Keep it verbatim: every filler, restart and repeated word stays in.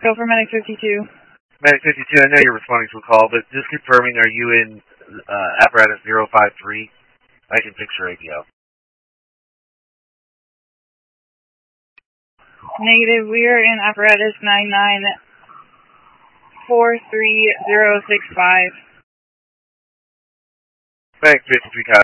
Go for Medic fifty-two. Medic fifty-two, I know you're responding to a call, but just confirming, are you in uh, apparatus zero five three? I can fix your A P O. Negative, we are in apparatus nine nine four three zero six five. Medic fifty-three, copy.